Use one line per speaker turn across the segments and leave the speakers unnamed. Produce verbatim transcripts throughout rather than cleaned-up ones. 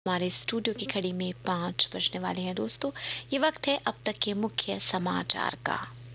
हमारे स्टूडियो की घड़ी में पाँच बजने वाले हैं दोस्तों। ये वक्त है अब तक के मुख्य समाचार का।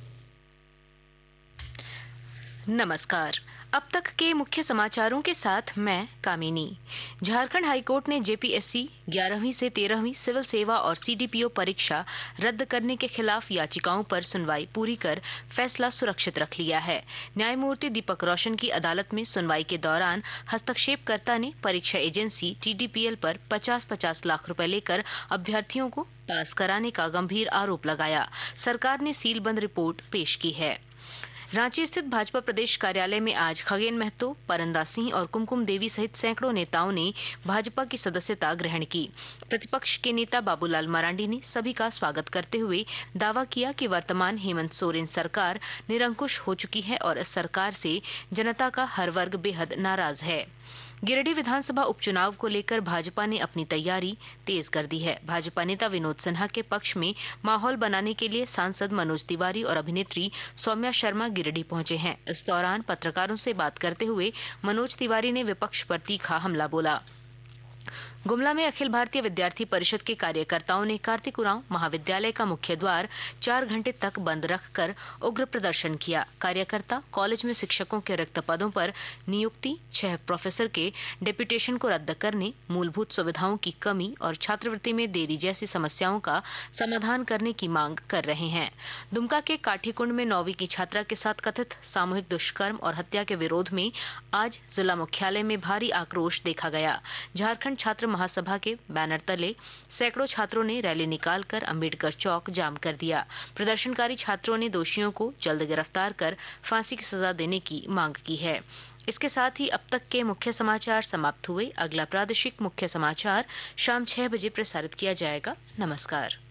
नमस्कार। अब तक के मुख्य समाचारों के साथ मैं कामिनी। झारखंड हाईकोर्ट ने जेपीएससी ग्यारहवीं से तेरहवीं सिविल सेवा और सीडीपीओ परीक्षा रद्द करने के खिलाफ याचिकाओं पर सुनवाई पूरी कर फैसला सुरक्षित रख लिया है। न्यायमूर्ति दीपक रोशन की अदालत में सुनवाई के दौरान हस्तक्षेपकर्ता ने परीक्षा एजेंसी टीडीपीएल पर पचास पचास लाख रुपए लेकर अभ्यर्थियों को पास कराने का गंभीर आरोप लगाया। सरकार ने सीलबंद रिपोर्ट पेश की है। रांची स्थित भाजपा प्रदेश कार्यालय में आज खगेन महतो, परंदा सिंह और कुमकुम देवी सहित सैकड़ों नेताओं ने भाजपा की सदस्यता ग्रहण की। प्रतिपक्ष के नेता बाबूलाल मरांडी ने सभी का स्वागत करते हुए दावा किया कि वर्तमान हेमंत सोरेन सरकार निरंकुश हो चुकी है और इस सरकार से जनता का हर वर्ग बेहद नाराज है। गिरिडीह विधानसभा उपचुनाव को लेकर भाजपा ने अपनी तैयारी तेज कर दी है। भाजपा नेता विनोद सिन्हा के पक्ष में माहौल बनाने के लिए सांसद मनोज तिवारी और अभिनेत्री सौम्या शर्मा गिरिडीह पहुंचे हैं। इस दौरान पत्रकारों से बात करते हुए मनोज तिवारी ने विपक्ष पर तीखा हमला बोला। गुमला में अखिल भारतीय विद्यार्थी परिषद के कार्यकर्ताओं ने कार्तिक उरांव महाविद्यालय का मुख्य द्वार चार घंटे तक बंद रखकर उग्र प्रदर्शन किया। कार्यकर्ता कॉलेज में शिक्षकों के रिक्त पदों पर नियुक्ति, छह प्रोफेसर के डेप्यूटेशन को रद्द करने, मूलभूत सुविधाओं की कमी और छात्रवृत्ति में देरी जैसी समस्याओं का समाधान करने की मांग कर रहे हैं। दुमका के काठीकुंड में नौवीं की छात्रा के साथ कथित सामूहिक दुष्कर्म और हत्या के विरोध में आज जिला मुख्यालय में भारी आक्रोश देखा गया। झारखंड छात्र महासभा के बैनर तले सैकड़ों छात्रों ने रैली निकालकर अंबेडकर चौक जाम कर दिया। प्रदर्शनकारी छात्रों ने दोषियों को जल्द गिरफ्तार कर फांसी की सजा देने की मांग की है। इसके साथ ही अब तक के मुख्य समाचार समाप्त हुए। अगला प्रादेशिक मुख्य समाचार शाम छह बजे प्रसारित किया जाएगा। नमस्कार।